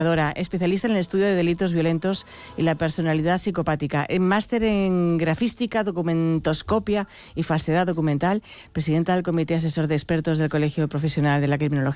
especialista en el estudio de delitos violentos y la personalidad psicopática, en máster en grafística, documentoscopia y falsedad documental, presidenta del Comité Asesor de Expertos del Colegio Profesional de la Criminología.